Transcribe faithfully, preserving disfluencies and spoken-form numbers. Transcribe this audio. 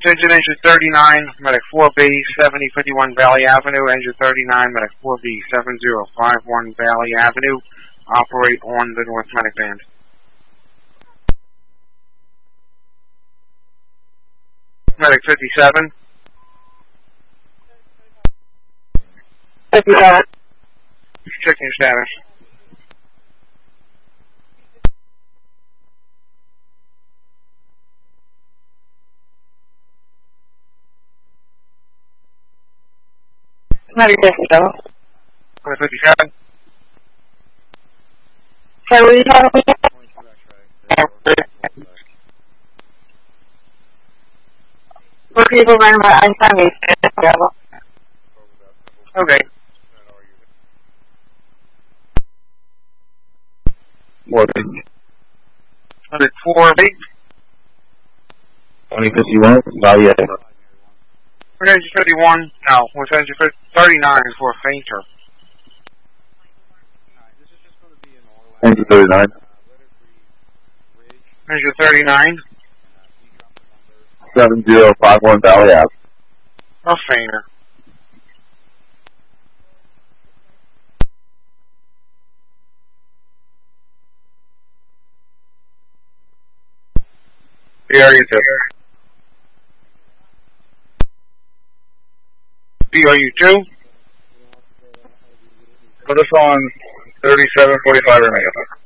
Attention engine thirty-nine, medic four B, seventy fifty-one Valley Avenue, engine thirty-nine, medic four B, seven zero five one Valley Avenue, operate on the North Medic Band. Medic fifty-seven. fifty-seven. Checking your status. Medic fifty-seven. Medic fifty-seven. Sorry, what are you talking about? For people running my Einstein base. Okay. What? Medic four B. twenty fifty-one, Valley Avenue. Engine fifty-one, no, with engine thirty-nine for a fainter. Engine thirty-nine. Engine thirty-nine, seven zero five one Valley Avenue. a fainter. B R U two. B R U two. Put us on thirty-seven forty-five remaining.